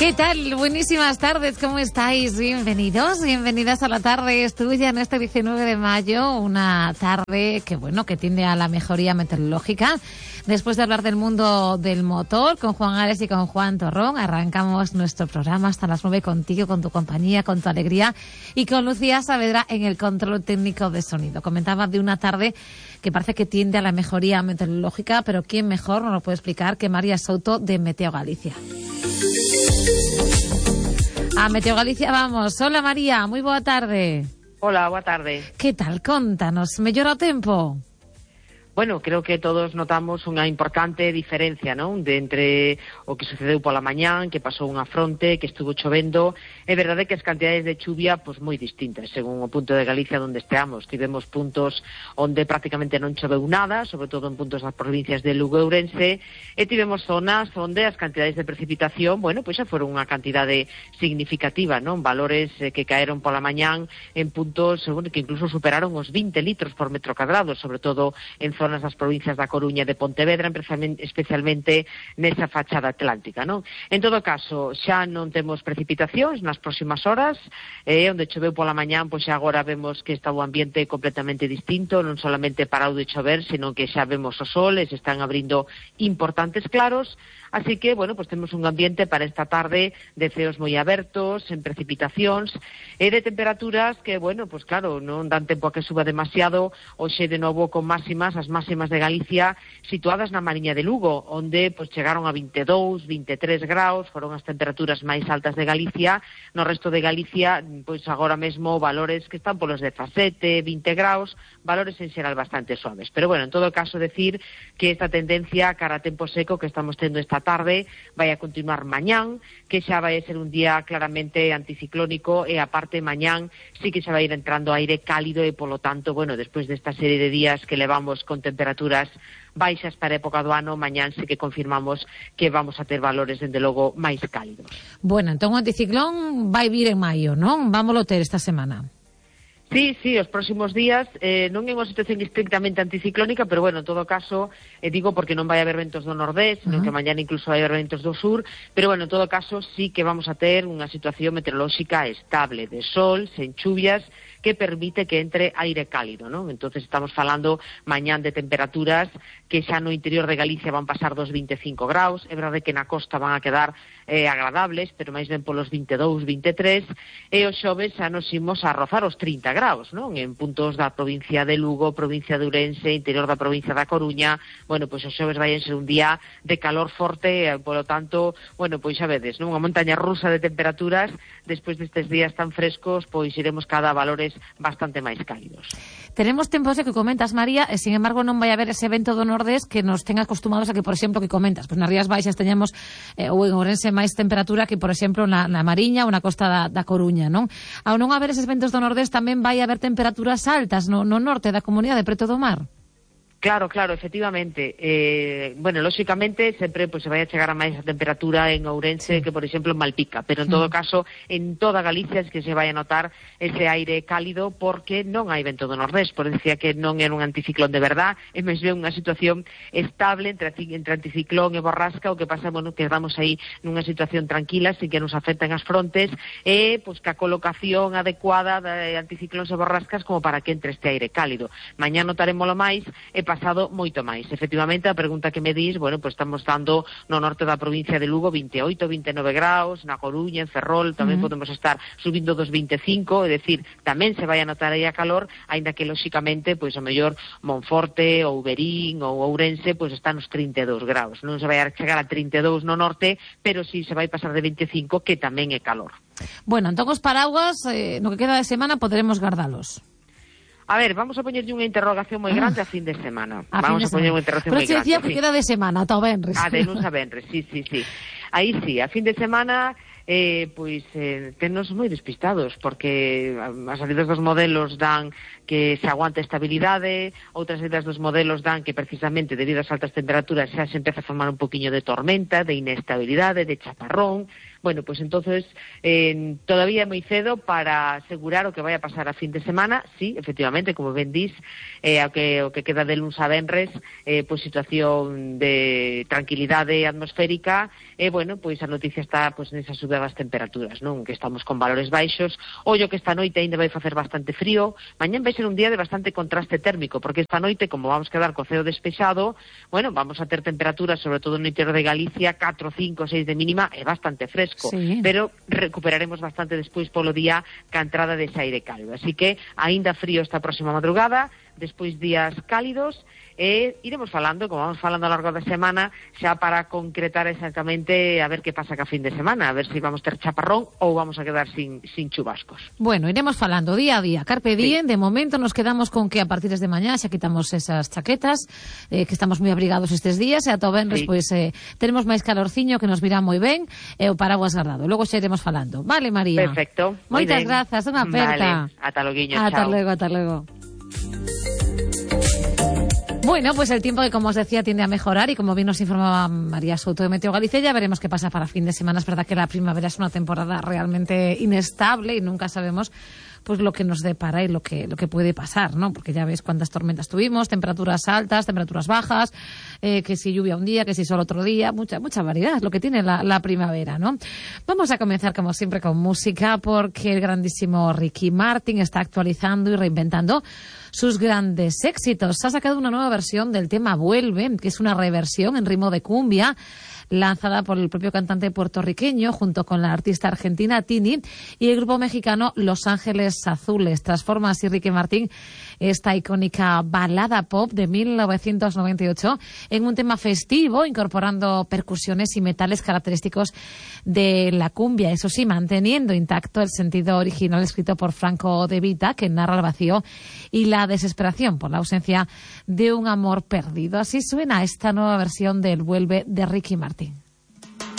¿Qué tal? Buenísimas tardes, ¿cómo estáis? Bienvenidos, bienvenidas a la tarde es tuya en este 19 de mayo, una tarde que tiende a la mejoría meteorológica. Después de hablar del mundo del motor con Juan Ares y con Juan Torrón, arrancamos nuestro programa hasta las 9 contigo, con tu compañía, con tu alegría y con Lucía Saavedra en el control técnico de sonido. Comentaba de una tarde que parece que tiende a la mejoría meteorológica, pero ¿quién mejor nos lo puede explicar que María Souto de Meteo Galicia? A Meteo Galicia vamos. Hola María, moi boa tarde. Hola, boa tarde. Que tal? Contanos, mellora o tempo? Bueno, creo que todos notamos unha importante diferencia, non? De entre o que sucedeu pola mañán, que pasou unha fronte, que estuvo chovendo. É verdade que as cantidades de chuvia pois moi distintas, según o punto de Galicia onde esteamos. Tivemos puntos onde prácticamente non choveu nada, sobre todo en puntos das provincias de Lugo e Ourense, e tivemos zonas onde as cantidades de precipitación, bueno, pois xa foron unha cantidade significativa, non? Valores que caeron pola mañán en puntos que incluso superaron os 20 litros por metro cadrado, sobre todo en zonas das provincias da Coruña e de Pontevedra, especialmente nesa fachada atlántica, non? En todo caso, xa non temos precipitacións nas próximas horas, onde choveu pola mañán, pois xa agora vemos que está o ambiente completamente distinto, non solamente parou de chover, sino que xa vemos o sol e se están abrindo importantes claros. Así que, bueno, pues temos un ambiente para esta tarde de ceos moi abertos, en precipitacións, e de temperaturas que, bueno, pues claro, non dan tempo a que suba demasiado. Hoxe de novo con máximas, as máximas de Galicia situadas na Mariña de Lugo, onde pues chegaron a 22, 23 graus, foron as temperaturas máis altas de Galicia. No resto de Galicia, pois agora mesmo valores que están polos 17, 20 graus, valores en xeral bastante suaves. Pero bueno, en todo caso decir que esta tendencia cara a tempo seco que estamos tendo esta tarde vai a continuar mañán, que xa vai a ser un día claramente anticiclónico, e aparte mañán sí que xa vai ir entrando aire cálido e polo tanto, bueno, despois desta serie de días que levamos con temperaturas baixas para a época do ano, mañán sí que confirmamos que vamos a ter valores dende logo máis cálidos. Bueno, entón o anticiclón vai vir en maio, non? Vámolo ter esta semana. Sí, os próximos días, non é unha situación estrictamente anticiclónica, pero bueno, en todo caso, digo porque non vai haber ventos do nordés, sino que mañana incluso vai haber ventos do sur, pero bueno, en todo caso sí que vamos a ter unha situación meteorolóxica estable, de sol, sen chuvias, que permite que entre aire cálido, non? Entonces estamos falando mañán de temperaturas que xa no interior de Galicia van pasar dos 25 graus, é verdade que na costa van a quedar agradables, pero máis ben polos 22, 23, e os xoves xa nos imos a rozar os 30 graus, non? En puntos da provincia de Lugo, provincia de Ourense, interior da provincia da Coruña, bueno, pois os xoves vai ser un día de calor forte, polo tanto, bueno, pois xa vedes, non? Unha montaña rusa de temperaturas, despois destes días tan frescos, pois iremos cada valores bastante máis cálidos. Tenemos tempo ese que comentas, María, e sin embargo non vai haber ese vento do nordés que nos ten acostumados a que, por exemplo, que comentas, pois nas Rías Baixas teñamos ou en Ourense máis temperatura que, por exemplo, na Mariña ou na costa da Coruña, non? Ao non haber eses ventos do nordés tamén vai haber temperaturas altas no norte da comunidade, preto do mar. Claro, efectivamente. Bueno, lóxicamente, sempre pues, se vai a chegar a máis a temperatura en Ourense que, por exemplo, en Malpica, pero en todo caso, en toda Galicia es que se vai a notar ese aire cálido porque non hai vento do nordés, por decía que non era un anticiclón de verdad, é máis ben unha situación estable entre anticiclón e borrasca, o que pasa, bueno, que estamos aí nunha situación tranquila, sin que nos afecten as frontes, e, pues, que a colocación adecuada de anticiclóns e borrascas como para que entre este aire cálido. Mañá notaremoslo máis, e pasado moito máis. Efectivamente, a pregunta que me dis, bueno, pues estamos dando no norte da provincia de Lugo 28, 29 graus, na Coruña, en Ferrol, tamén podemos estar subindo dos 25, é dicir, tamén se vai a notar aí a calor, aínda que, lóxicamente, pois, o mellor Monforte, ou Verín, ou Ourense, pois están nos 32 graus. Non se vai a chegar a 32 no norte, pero sí se vai pasar de 25, que tamén é calor. Bueno, entón os paraguas, no que queda de semana, poderemos gardalos. A ver, vamos a poñerlle unha interrogación moi grande a fin de semana. Vamos a poñer unha interrogación moi grande. Pero se decía porque queda de semana, ata o venres. De luns a venres, sí. Aí sí, a fin de semana, tennos moi despistados, porque as salidas dos modelos dan que se aguanta estabilidade, outras salidas dos modelos dan que precisamente debido ás altas temperaturas xa se empeza a formar un poquinho de tormenta, de inestabilidade, de chaparrón. Bueno, pues entonces todavía é moi cedo para asegurar o que vai a pasar a fin de semana. Sí, efectivamente, como ben dís, o que queda de luns a venres, pois situación de tranquilidade atmosférica, bueno, pois a noticia está pois nesa subida das temperaturas, non? Que estamos con valores baixos. Ollo que esta noite ainda vai facer bastante frío. Mañán vai ser un día de bastante contraste térmico, porque esta noite, como vamos quedar co ceo despexado, bueno, vamos a ter temperaturas, sobre todo no interior de Galicia, 4, 5, 6 de mínima, é bastante fresco, sí. Pero recuperaremos bastante despois polo día ca entrada dese aire cálido. Así que aínda frío esta próxima madrugada, despois días cálidos, e iremos falando, como vamos falando a lo largo da semana, xa para concretar exactamente a ver que pasa ca fin de semana, a ver se vamos ter chaparrón ou vamos a quedar sin chubascos. Bueno, iremos falando día a día, carpe diem. De momento nos quedamos con que a partir de mañá xa quitamos esas chaquetas, que estamos moi abrigados estes días, e ata o venres, pois, tenemos máis calorciño que nos virá moi ben, e o paraguas guardado. Logo xa iremos falando. Vale, María? Perfecto. Moitas grazas, unha aperta. Vale, ata loguiño, ata chao. Luego, ata luego. Bueno, pues el tiempo que, como os decía, tiende a mejorar, y como bien nos informaba María Souto de Meteo Galicia, ya veremos qué pasa para fin de semana. Es verdad que la primavera es una temporada realmente inestable y nunca sabemos pues lo que nos depara y lo que puede pasar, ¿no? Porque ya ves cuántas tormentas tuvimos, temperaturas altas, temperaturas bajas, que si lluvia un día, que si sol otro día, mucha variedad, lo que tiene la primavera, ¿no? Vamos a comenzar, como siempre, con música, porque el grandísimo Ricky Martin está actualizando y reinventando sus grandes éxitos. Ha sacado una nueva versión del tema Vuelve, que es una reversión en ritmo de cumbia, lanzada por el propio cantante puertorriqueño junto con la artista argentina Tini y el grupo mexicano Los Ángeles Azules. Transforma así Ricky Martin esta icónica balada pop de 1998 en un tema festivo, incorporando percusiones y metales característicos de la cumbia, eso sí, manteniendo intacto el sentido original escrito por Franco De Vita, que narra el vacío y la desesperación por la ausencia de un amor perdido. Así suena esta nueva versión del Vuelve de Ricky Martin.